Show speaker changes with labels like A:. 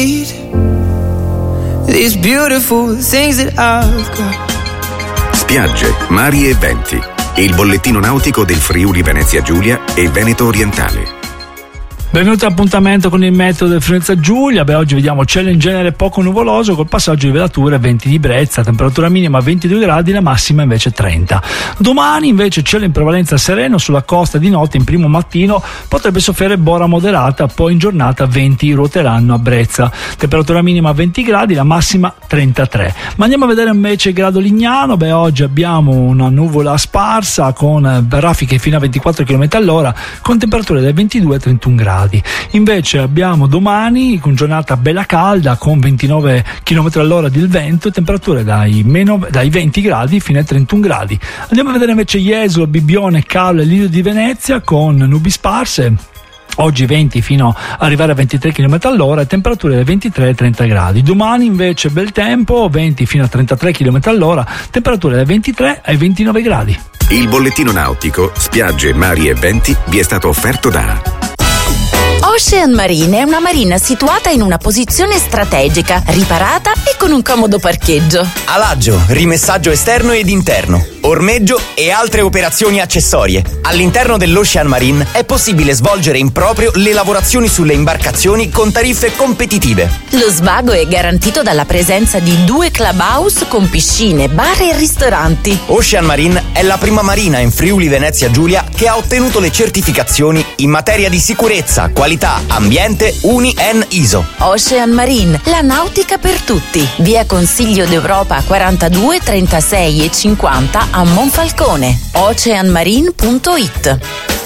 A: These beautiful things that I've got.
B: Spiagge, mari e venti. Il bollettino nautico del Friuli Venezia Giulia e Veneto Orientale.
C: Benvenuti all'appuntamento con il meteo del Friuli Giulia. Oggi vediamo cielo in genere poco nuvoloso col passaggio di velature, venti di brezza, temperatura minima 22 gradi, la massima invece 30. Domani invece cielo in prevalenza sereno, sulla costa di notte in primo mattino potrebbe soffiare bora moderata, poi in giornata venti ruoteranno a Brezza, temperatura minima 20 gradi, la massima 33. Ma andiamo a vedere invece il grado Lignano. Oggi abbiamo una nuvola sparsa con raffiche fino a 24 km all'ora con temperature dai 22 ai 31 gradi. Invece abbiamo domani con giornata bella calda con 29 km all'ora di vento e temperature dai 20 gradi fino ai 31 gradi. Andiamo a vedere invece Jesolo, Bibbione, Caolo e Lido di Venezia con nubi sparse. Oggi 20 fino ad arrivare a 23 km all'ora e temperature dai 23 ai 30 gradi. Domani invece bel tempo, 20 fino a 33 km all'ora, temperature dai 23 ai 29 gradi.
B: Il bollettino nautico, spiagge, mari e venti vi è stato offerto da
D: Ocean Marine è una marina situata in una posizione strategica, riparata e con un comodo parcheggio.
E: Alaggio, rimessaggio esterno ed interno, ormeggio e altre operazioni accessorie. All'interno dell'Ocean Marine è possibile svolgere in proprio le lavorazioni sulle imbarcazioni con tariffe competitive.
D: Lo svago è garantito dalla presenza di 2 clubhouse con piscine, bar e ristoranti.
E: Ocean Marine è la prima marina in Friuli Venezia Giulia che ha ottenuto le certificazioni in materia di sicurezza, qualità, ambiente UNI-EN ISO.
D: Ocean Marine, la nautica per tutti. Via Consiglio d'Europa 42, 36 e 50 a Monfalcone. oceanmarine.it.